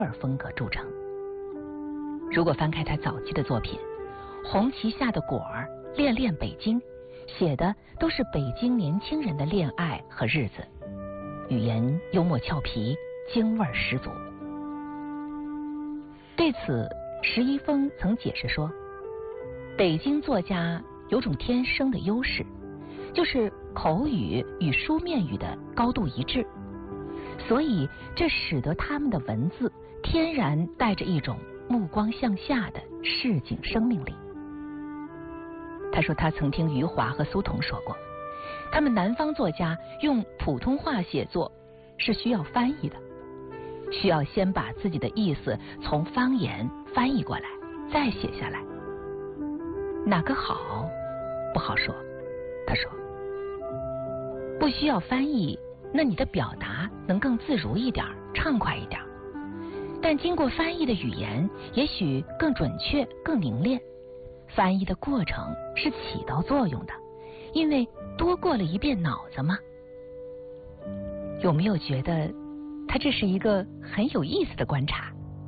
尔风格著称。如果翻开他早期的作品，《红旗下的果儿》《恋恋北京》，写的都是北京年轻人的恋爱和日子，语言幽默俏皮，京味十足。对此，石一峰曾解释说，北京作家有种天生的优势，就是口语与书面语的高度一致，所以这使得他们的文字天然带着一种目光向下的市井生命力。他说他曾听余华和苏童说过，他们南方作家用普通话写作是需要翻译的，需要先把自己的意思从方言翻译过来，再写下来。哪个好不好说，他说不需要翻译，那你的表达能更自如一点，畅快一点，但经过翻译的语言也许更准确，更凝练。翻译的过程是起到作用的，因为多过了一遍脑子嘛。有没有觉得他这是一个很有意思的观察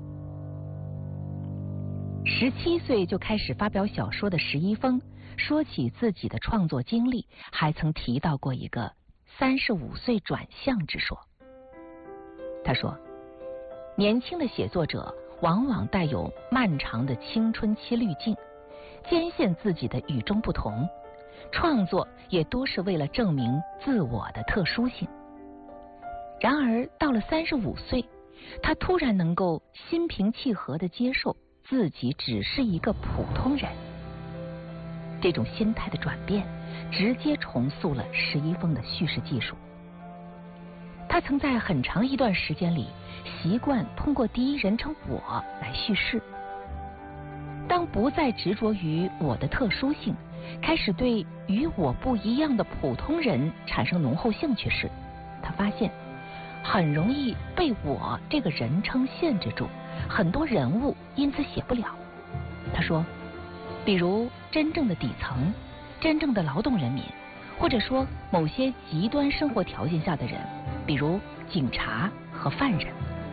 ？17岁就开始发表小说的石一峰说起自己的创作经历，还曾提到过一个35岁转向之说。他说，年轻的写作者往往带有漫长的青春期滤镜，坚信自己的与众不同，创作也多是为了证明自我的特殊性。然而到了35岁，他突然能够心平气和地接受自己只是一个普通人。这种心态的转变直接重塑了石一峰的叙事技术。他曾在很长一段时间里习惯通过第一人称我来叙事。当不再执着于我的特殊性，开始对与我不一样的普通人产生浓厚兴趣时，他发现很容易被我这个人称限制住，很多人物因此写不了。他说，比如真正的底层，真正的劳动人民，或者说某些极端生活条件下的人，比如警察和犯人。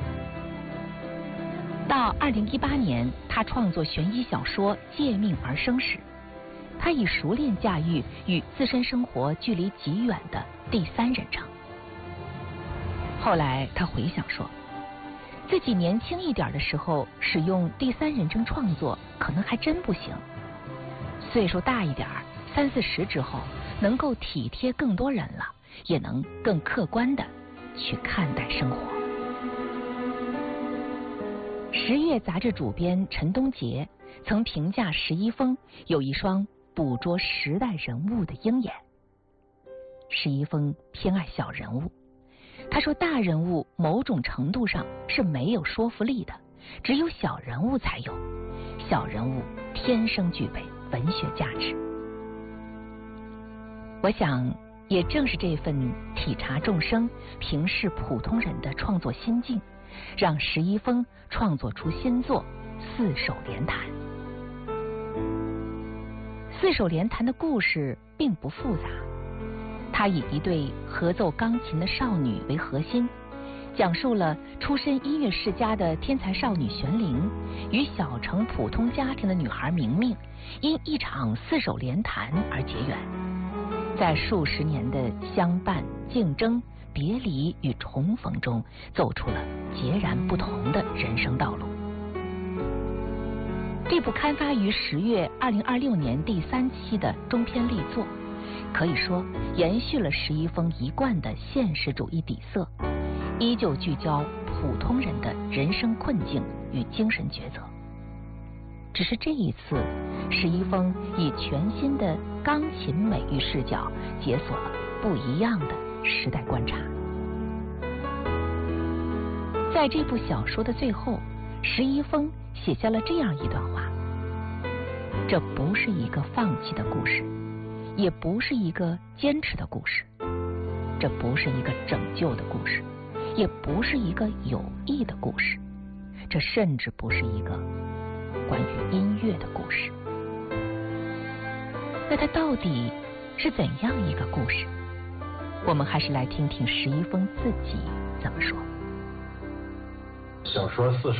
到2018年，他创作悬疑小说《借命而生》时，他已熟练驾驭与自身生活距离极远的第三人称。后来他回想说，自己年轻一点的时候使用第三人称创作可能还真不行，岁数大一点，30-40之后能够体贴更多人了，也能更客观地去看待生活。十月杂志主编陈东杰曾评价石一峰有一双捕捉时代人物的鹰眼。石一峰偏爱小人物，他说大人物某种程度上是没有说服力的，只有小人物才有，小人物天生具备文学价值。我想也正是这份体察众生、平视普通人的创作心境，让石一峰创作出新作《四手联弹》。四手联弹的故事并不复杂，它以一对合奏钢琴的少女为核心，讲述了出身音乐世家的天才少女玄灵与小城普通家庭的女孩明明因一场四手联弹而结缘，在数十年的相伴、竞争、别离与重逢中，走出了截然不同的人生道路。这部刊发于10月2026年第3期的中篇力作，可以说延续了石一峰一贯的现实主义底色，依旧聚焦普通人的人生困境与精神抉择。只是这一次，石一峰以全新的钢琴美育视角，解锁了不一样的时代观察。在这部小说的最后，石一峰写下了这样一段话：这不是一个放弃的故事，也不是一个坚持的故事，这不是一个拯救的故事，也不是一个有益的故事，这甚至不是一个关于音乐的故事。那它到底是怎样一个故事？我们还是来听听石一峰自己怎么说。 小说四